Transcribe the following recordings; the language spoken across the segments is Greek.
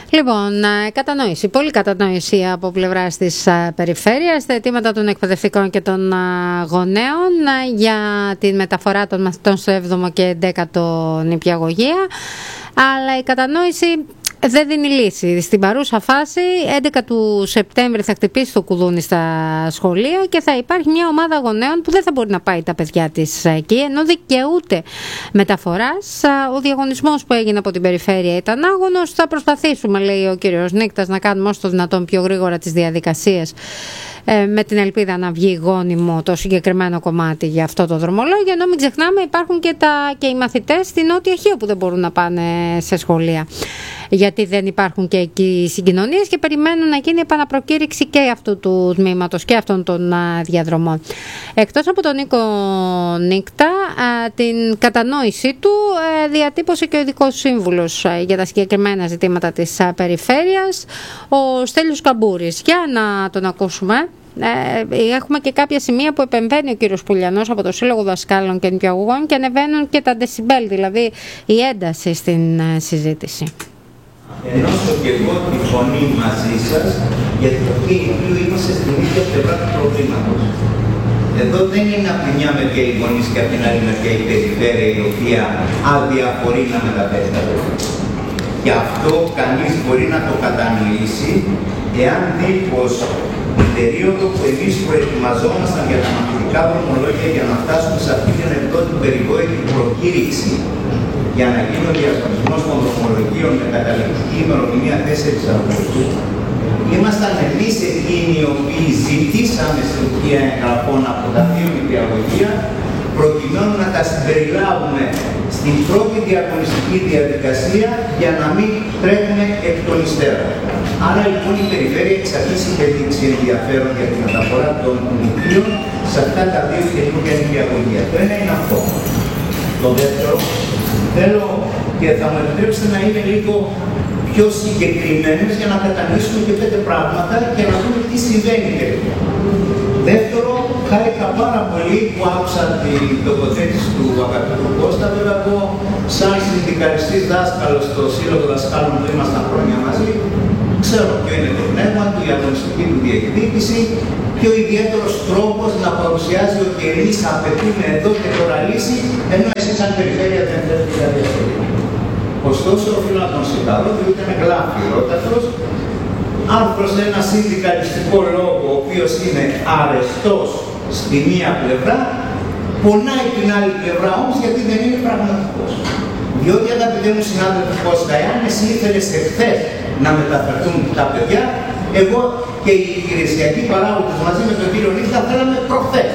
Λοιπόν, κατανόηση, πολύ κατανόηση από πλευράς της περιφέρειας, τα αιτήματα των εκπαιδευτικών και των γονέων για την μεταφορά των μαθητών στο 7ο και 11ο νηπιαγωγεία, αλλά η κατανόηση δεν δίνει λύση. Στην παρούσα φάση, 11 του Σεπτέμβρη θα χτυπήσει το κουδούνι στα σχολεία και θα υπάρχει μια ομάδα γονέων που δεν θα μπορεί να πάει τα παιδιά της εκεί, ενώ δικαιούται μεταφοράς. Ο διαγωνισμός που έγινε από την περιφέρεια ήταν άγωνος. Θα προσπαθήσουμε, λέει ο κύριος Νίκτας, να κάνουμε όσο το δυνατόν πιο γρήγορα τις διαδικασίες, με την ελπίδα να βγει γόνιμο το συγκεκριμένο κομμάτι για αυτό το δρομολόγιο, ενώ μην ξεχνάμε υπάρχουν και οι μαθητές στην Νότια Χίο που δεν μπορούν να πάνε σε σχολεία, γιατί δεν υπάρχουν και εκεί συγκοινωνίες και περιμένουν να γίνει επαναπροκήρυξη και αυτού του τμήματος και αυτών των διαδρομών. Εκτός από τον Νίκο Νίκτα, την κατανόησή του διατύπωσε και ο ειδικός σύμβουλος για τα συγκεκριμένα ζητήματα της περιφέρειας, ο Στέλιος Καμπούρης. Για να τον ακούσουμε. Έχουμε και κάποια σημεία που επεμβαίνει ο κύριος Πουλιανός από το Σύλλογο Δασκάλων και Νηπιαγωγών και ανεβαίνουν και τα δεσιμπέλ, δηλαδή η ένταση στην συζήτηση. Ενώσω και εγώ τη φωνή μαζί σας, γιατί το οποίο είμαστε στην ίδια πλευρά του προβλήματος. Εδώ δεν είναι από τη μια μεριά οι γονείς και από την άλλη μεριά η περιφέρεια η οποία αδιαφορεί να μεταφέρει τα παιδιά. Και αυτό κανείς μπορεί να το κατανοήσει εάν δει πως την περίοδο που εμείς προετοιμαζόμασταν για τα μαθητικά δρομολόγια για να φτάσουμε σε αυτή την εκδότη περιβόητη προκήρυξη για να γίνει ο διαγωνισμός των δρομολογίων με καταληκτική ημερομηνία 4 Αυγούστου, ήμασταν εμείς εκείνοι οι οποίοι ζητήσαμε στην ουσία εγγραφών από τα δύο νηπιαγωγεία προκειμένου να τα συμπεριλάβουμε στην πρώτη διαγωνιστική διαδικασία για να μην τρέχουμε εκ των υστέρων. Άρα λοιπόν η περιφέρεια εξ αρχής είχε δείξει ενδιαφέρον για τη μεταφορά των νηπίων σε αυτά τα δύο καινούργια νηπιαγωγεία. Το ένα είναι αυτό. Το δεύτερο, θέλω και θα μου επιτρέψετε να είμαι λίγο πιο συγκεκριμένες για να κατανοήσουμε και 5 πράγματα και να δούμε τι συμβαίνει τελικά. Δεύτερο, χάρηκα πάρα πολύ που άκουσα την τοποθέτηση του αγαπητού Κώστα. Βέβαια, εγώ, σαν συνδικαλιστής δάσκαλος στο Σύλλογο Δασκάλων που ήμασταν χρόνια μαζί, ξέρω ποιο είναι το πνεύμα του, η αγωνιστική του διεκδίκηση και ο ιδιαίτερος τρόπος να παρουσιάζει ότι εμείς απαιτούμε εδώ και τώρα λύση, ενώ εσείς σαν περιφέρεια δεν θέλετε για διαστολή. Ωστόσο, οφείλω να τον συγχαρώ, διότι ήταν γλάφυρότατος, αν προς ένα συνδικαλιστικό λόγο, ο οποίος είναι αρεστός στη μία πλευρά, πονάει την άλλη πλευρά όμως γιατί δεν είναι πραγματικός. Διότι αγαπητέ μου συνάδελφε Κώστα, εάν εσύ ήθελες εχθές να μεταφερθούν τα παιδιά, εγώ και οι υπηρεσιακοί παράγοντες μαζί με τον κύριο Νίχτα θέλαμε προχθές.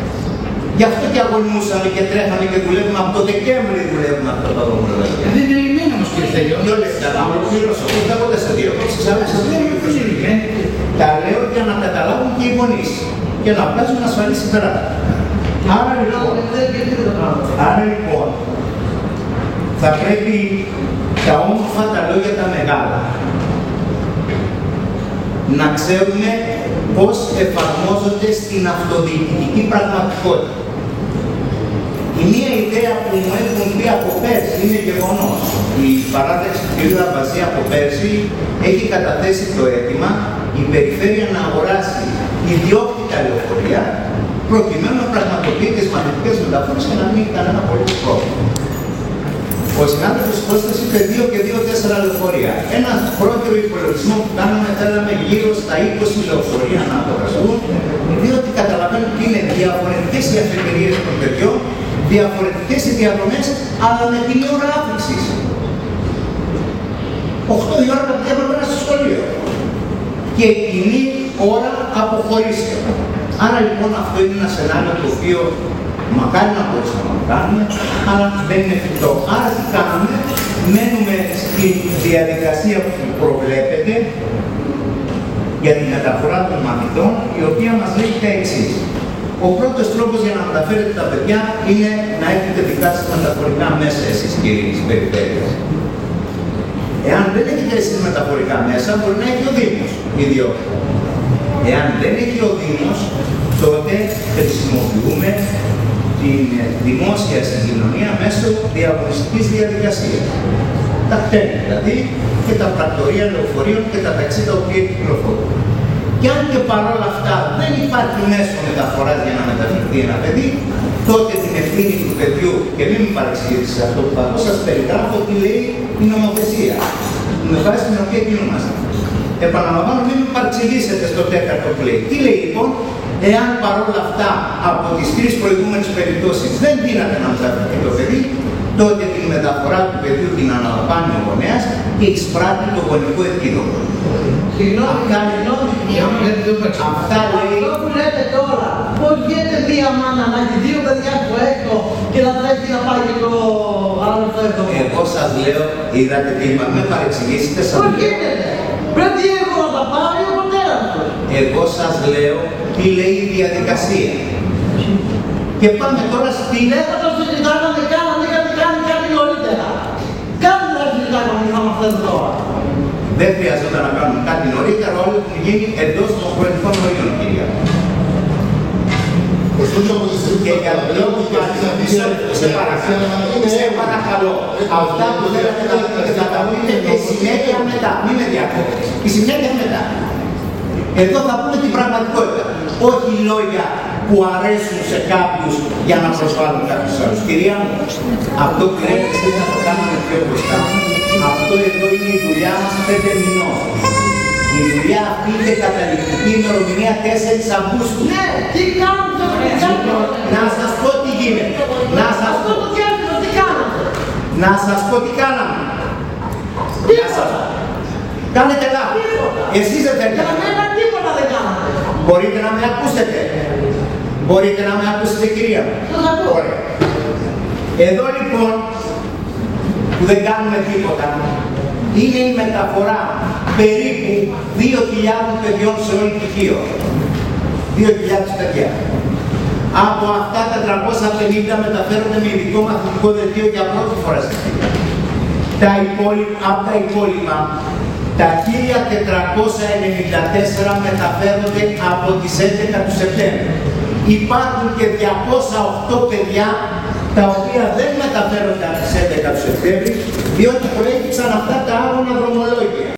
Γι' αυτό και αγωνιούσαμε και τρέχαμε και δουλεύουμε από το Δεκέμβρη δουλεύουμε αυτό το δρομολόγιο. Δεν είναι λυμμένο όμως κύριε Στέλιο. Δύο λεπτά, να ολοκληρώσω. Όχι δέχονται σε δύο. Τα λέω για να καταλάβουν και οι γονείς και να βγάζουν ασφαλή συμπεράσματα. Άρα λοιπόν, θα πρέπει τα όμορφα τα λόγια τα μεγάλα να ξέρουμε πώς εφαρμόζονται στην αυτοδιοικητική πραγματικότητα. Η μία ιδέα που μου έχουν πει από πέρσι είναι γεγονός. Η παράταξη του κ. Αμπαζή από πέρσι έχει καταθέσει το αίτημα η περιφέρεια να αγοράσει ιδιόκτητα λεωφορεία προκειμένου να πραγματοποιεί τις μαθητικές μεταφορές και να μην έχει κανένα απολύτως πρόβλημα. Ο συνάδελφος Κώστας είπε 2 και 2 4 λεωφορεία. Ένα πρώτερο υπολογισμό που κάναμε θέλαμε γύρω στα 20 λεωφορεία να αγοραστούν, διότι καταλαβαίνουμε ότι είναι διαφορετικές οι αφετηρίες των παιδιών, διαφορετικές οι διαδρομές, αλλά με την ώρα άφηξης. 8 η ώρα τα παιδιά πρέπει να είναι στο σχολείο. Και κοινή ώρα αποχωρήσεων. Άρα λοιπόν αυτό είναι ένα σενάριο το οποίο μακάρι να μπορούσαμε να το κάνουμε, αλλά δεν είναι εφικτό. Άρα τι κάνουμε, μένουμε στη διαδικασία που προβλέπεται για τη μεταφορά των μαθητών, η οποία μας λέει τα εξής. Ο πρώτος τρόπος για να μεταφέρετε τα παιδιά είναι να έχετε δικά σας μεταφορικά μέσα εσείς κύριοι της περιφέρειας. Εάν δεν έχετε εσείς μεταφορικά μέσα, μπορεί να έχει ο Δήμος ιδιότητα. Εάν δεν έχει ο Δήμος, τότε χρησιμοποιούμε την δημόσια συγκοινωνία μέσω διαγωνιστικής διαδικασίας. Τα κτέλια δηλαδή και τα πρακτορεία λεωφορείων και τα ταξί τα οποία κυκλοφορούν. Και αν και παρόλα αυτά δεν υπάρχει μέσο μεταφοράς για να μεταφερθεί ένα παιδί, τότε την ευθύνη του παιδιού, και μην με παρεξηγήσετε σε αυτό που θα πω, σας περιγράφω τι λέει η νομοθεσία, με βάση την οποία κινούμαστε. Επαναλαμβάνω, μην με παρεξηγήσετε στο 4ο που λέει. Τι λέει λοιπόν, εάν παρόλα αυτά από τις 3 προηγούμενες περιπτώσεις δεν δύναται να μεταφερθεί το παιδί, τότε την μεταφορά του παιδιού την αναλαμβάνει ο γονέας και εισπράττει το γονικό επίδομα. Αυτά λέει. Αυτό που λέτε τώρα, πώς γίνεται μία μάνα να έχει 2 παιδιά στο έκτο και να τρέχει να πάει και το άλλο στο έκτο? Εγώ σας λέω, είδατε τι είπα, με παρεξηγήσετε. Πώς γίνεται? Πρέπει εγώ να τα πάρει ο πατέρας του. Εγώ σας λέω τι λέει η διαδικασία. Και πάμε τώρα στη... Λέτε το συζητάγαμε, είχατε κάνει κάτι νωρίτερα. Κάντε να συζητάγαμε, είχαμε αυτό τώρα. Δεν χρειαζόταν να κάνουμε κάτι νωρίτερα, όλο που γίνει εντός των χρονικών ορίων, κυρία. Και για τον λόγο που σε παρακαλώ, αυτά που θέλετε να πείτε θα τα πείτε και συνέχεια μετά. Μην με διακόπτετε. Η συνέχεια μετά. Εδώ θα πούμε την πραγματικότητα. Όχι λόγια που αρέσουν σε κάποιους για να προσβάλλουν κάποιους άλλους. Κυρία μου, αυτό που λέτε εσείς να το κάνουμε πιο μπροστά. Αυτό εδώ είναι η δουλειά μας 5 μηνών. Η δουλειά αυτή είναι καταληκτική ημερομηνία 4 Αυγούστου. Ναι, τι κάνετε, να σας πω τι γίνεται. Να σας πω. Τι κάνετε. Να σας πω τι κάναμε. Κάνετε λάθος. Εσείς δεν θέλετε. Για μένα τίποτα δεν κάνατε. Μπορείτε να με ακούσετε. Μπορείτε να με ακούσετε, κυρία. Ωραία. Εδώ λοιπόν που δεν κάνουμε τίποτα είναι η μεταφορά περίπου 2.000 παιδιών σε όλη την Κίο. 2.000 παιδιά. Από αυτά τα 350 μεταφέρονται με ειδικό μαθητικό δελτίο για πρώτη φορά στην Κίο. Από τα υπόλοιπα, τα 1.494 μεταφέρονται από τις 11 του Σεπτέμβρη. Υπάρχουν και 208 παιδιά τα οποία δεν μεταφέρονται από τις 11 του Σεπτέμβρη, διότι προέκυψαν αυτά τα άγωνα δρομολόγια.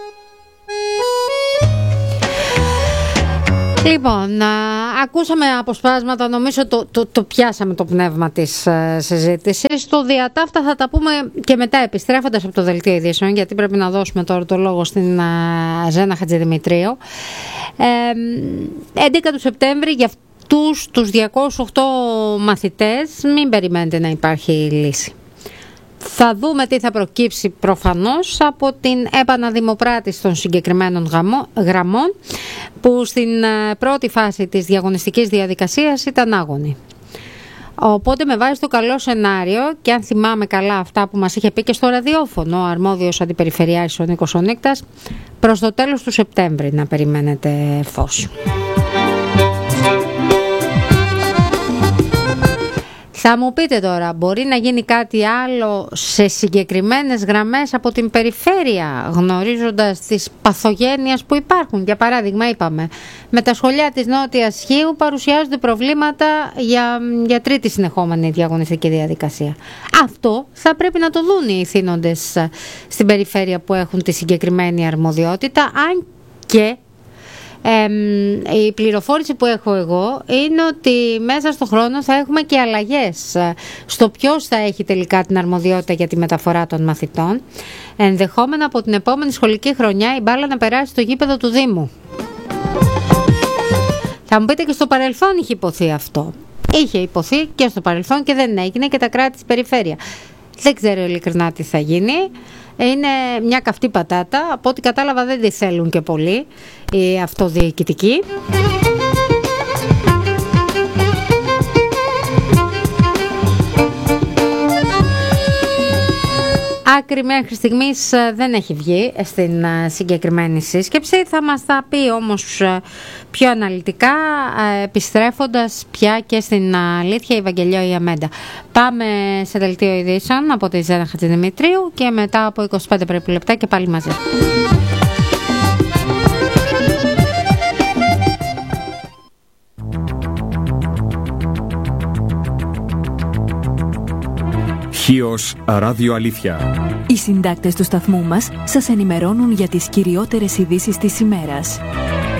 Λοιπόν, ακούσαμε αποσπάσματα, νομίζω το πιάσαμε το πνεύμα της συζήτησης. Το διατάφτα θα τα πούμε και μετά επιστρέφοντας από το Δελτίο Ειδήσεων, γιατί πρέπει να δώσουμε τώρα το λόγο στην Ζένα Χατζηδημητρίου. 11 του Σεπτέμβρη για τους 208 μαθητές μην περιμένετε να υπάρχει λύση. Θα δούμε τι θα προκύψει προφανώς από την επαναδημοπράτηση των συγκεκριμένων γραμμών που στην πρώτη φάση της διαγωνιστικής διαδικασίας ήταν άγωνη. Οπότε με βάση το καλό σενάριο και αν θυμάμαι καλά αυτά που μας είχε πει και στο ραδιόφωνο ο αρμόδιος αντιπεριφερειάρχης ο Νίκος Ονίκτας, προς το τέλος του Σεπτέμβρη να περιμένετε φως. Θα μου πείτε τώρα, μπορεί να γίνει κάτι άλλο σε συγκεκριμένες γραμμές από την περιφέρεια, γνωρίζοντας τις παθογένειες που υπάρχουν? Για παράδειγμα, είπαμε, με τα σχολεία της Νότιας Χίου παρουσιάζονται προβλήματα για τρίτη συνεχόμενη διαγωνιστική διαδικασία. Αυτό θα πρέπει να το δουν οι θύνοντες στην περιφέρεια που έχουν τη συγκεκριμένη αρμοδιότητα, αν και η πληροφόρηση που έχω εγώ είναι ότι μέσα στο χρόνο θα έχουμε και αλλαγές στο ποιος θα έχει τελικά την αρμοδιότητα για τη μεταφορά των μαθητών. Ενδεχόμενα από την επόμενη σχολική χρονιά η μπάλα να περάσει στο γήπεδο του Δήμου. Θα μου πείτε, και στο παρελθόν είχε υποθεί αυτό. Είχε υποθεί και στο παρελθόν και δεν έγινε, και τα κράτη της περιφέρεια. Δεν ξέρω ειλικρινά τι θα γίνει. Είναι μια καυτή πατάτα. Από ό,τι κατάλαβα δεν τη θέλουν και πολύ οι αυτοδιοικητικοί. Άκρη μέχρι στιγμής δεν έχει βγει στην συγκεκριμένη σύσκεψη. Θα μας τα πει όμως πιο αναλυτικά, επιστρέφοντας πια και στην αλήθεια, η Ευαγγελία Ιαμέντα. Πάμε σε Δελτίο Ειδήσεων από τη Ζένα Χατζηδημητρίου και μετά από 25 περίπου λεπτά και πάλι μαζί. Χίος Ράδιο Αλήθεια. Οι συντάκτες του σταθμού μας σας ενημερώνουν για τις κυριότερες ειδήσεις της ημέρας.